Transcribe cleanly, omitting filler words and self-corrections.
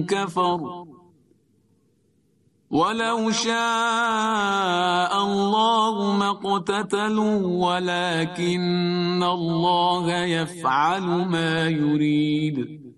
كفر ولو شاء الله ما اقتتلوا ولكن الله يفعل ما يريد.